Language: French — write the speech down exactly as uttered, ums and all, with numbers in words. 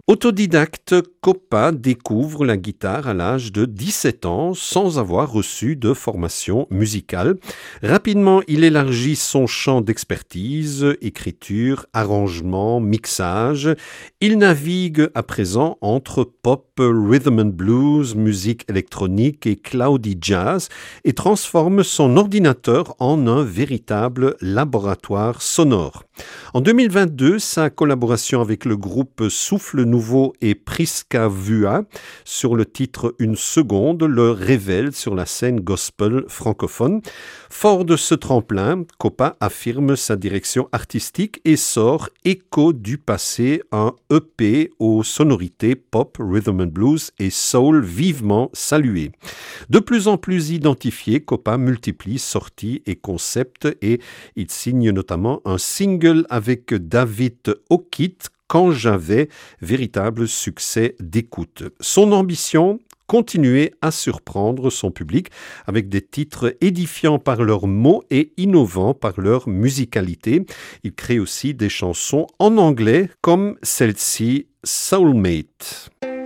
Autodidacte, Copa découvre la guitare à l'âge de dix-sept ans sans avoir reçu de formation musicale. Rapidement, il élargit son champ d'expertise, écriture, arrangement, mixage. Il navigue à présent entre pop, rhythm and blues, musique électronique et cloudy jazz et transforme son ordinateur en un véritable laboratoire sonore. En deux mille vingt-deux, sa collaboration avec le groupe Souffle Nouveau et Prisca Vua sur le titre Une seconde le révèle sur la scène gospel francophone. Fort de ce tremplin, Copa affirme sa direction artistique et sort Écho du passé, un E P aux sonorités pop, rhythm and blues et soul vivement salué. De plus en plus identifié, Copa multiplie sorties et concepts et il signe notamment un single avec David O'Keefe, Quand j'avais, véritable succès d'écoute. Son ambition, continuer à surprendre son public avec des titres édifiants par leurs mots et innovants par leur musicalité. Il crée aussi des chansons en anglais comme celle-ci, Soulmate.